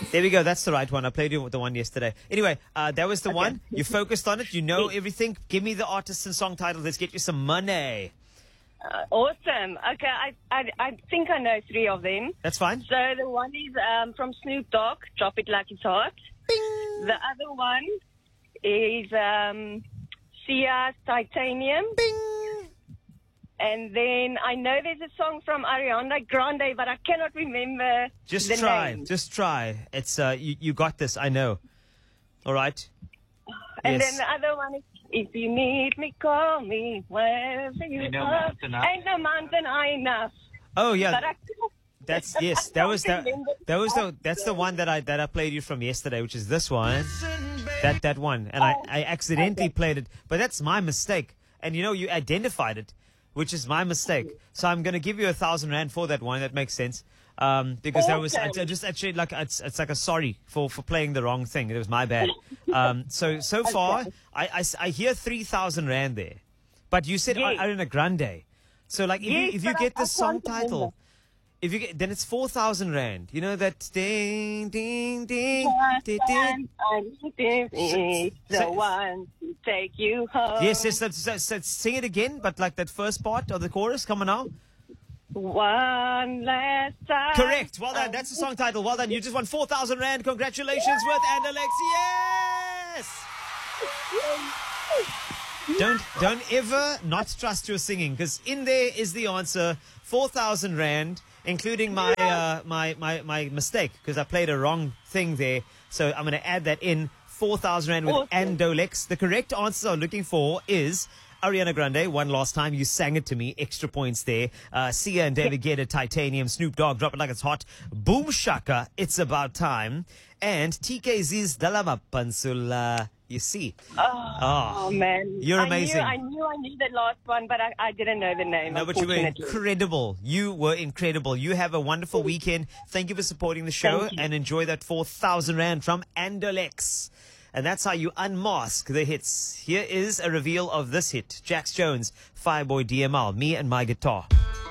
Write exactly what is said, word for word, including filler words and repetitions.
There we go. That's the right one. I played you with the one yesterday. Anyway, uh, that was the Okay. one. You focused on it. You know everything. Give me the artists and song titles. Let's get you some money. Uh, awesome. Okay, I, I I think I know three of them. That's fine. So the one is um, from Snoop Dogg, Drop It Like It's Hot. Bing. The other one is um, Sia's Titanium. Bing. And then I know there's a song from Ariana Grande, but I cannot remember Just the try. name. Just try. It's uh, you, you got this. I know. All right. And Yes. then the other one is, if you need me, call me, wherever you Ain't no are. mountain high. Ain't no mountain high enough. Oh yeah. But I That's yes. That was can't that. remember. That was the. That's the one that I that I played you from yesterday, which is this one. That that one, and I I accidentally played it, but that's my mistake. And you know, you identified it, which is my mistake. So I'm gonna give you a thousand rand for that one. That makes sense. Um, because that was I, I just actually like it's it's like a sorry for for playing the wrong thing. It was my bad. Um, so so far I I, I hear three thousand rand there, but you said Yes. Ariana Grande. So like if Yes, you if you but get I- the I song can't remember. title. If you get, then it's four thousand rand. You know that ding, ding, ding, ding, ding. I need to be the So- one to take you home. Yes, yes. That's, that's, that's, sing it again, but like that first part of the chorus. Come on now. One last time. Correct. Well done. That's the song title. Well done. You just won four thousand rand. Congratulations with and Alex. Yes. Don't don't ever not trust your singing, because in there is the answer. Four thousand rand, including my uh, my my my mistake, because I played a wrong thing there. So I'm going to add that in. Four thousand rand with Awesome. Andolex. The correct answer I'm looking for is Ariana Grande. One last time, you sang it to me. Extra points there. Uh, Sia and David Guetta, Titanium. Snoop Dogg, Drop It Like It's Hot. Boom Shaka, It's About Time. And T K Z's Dalama Pansula. You see. Oh, Oh, man. You're I amazing. Knew, I knew I knew the last one, but I, I didn't know the name. No, but you were unfortunately. incredible. You were incredible. You have a wonderful weekend. Thank you for supporting the show Thank you. and enjoy that four thousand rand from Andolex. And that's how you unmask the hits. Here is a reveal of this hit. Jax Jones, Fireboy D M L, Me and My Guitar.